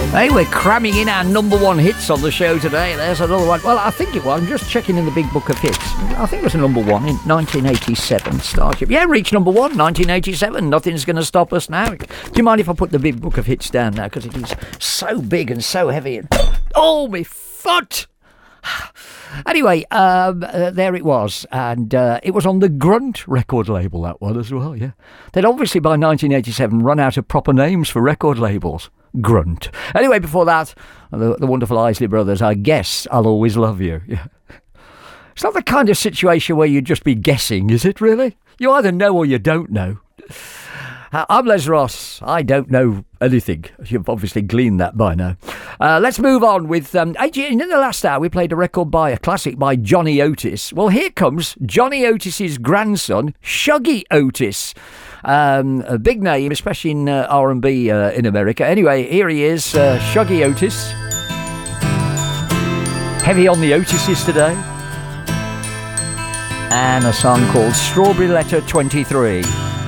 Hey, we're cramming in our number one hits on the show today. There's another one. Well, I think it was. I'm just checking in the big book of hits. I think it was a number one in 1987, Starship. Yeah, reached number one, 1987. Nothing's going to stop us now. Do you mind if I put the big book of hits down now? Because it is so big and so heavy. And oh, my foot! Anyway, there it was, and it was on the Grunt record label, that one as well, yeah. They'd obviously by 1987 run out of proper names for record labels. Grunt. Anyway, before that, the wonderful Isley Brothers, I guess I'll always love you. Yeah. It's not the kind of situation where you'd just be guessing, is it really? You either know or you don't know. I'm Les Ross. I don't know anything. You've obviously gleaned that by now. Let's move on with... in the last hour, we played a classic by Johnny Otis. Well, here comes Johnny Otis's grandson, Shuggy Otis. A big name, especially in R&B in America. Anyway, here he is, Shuggy Otis. Heavy on the Otises today. And a song called Strawberry Letter 23.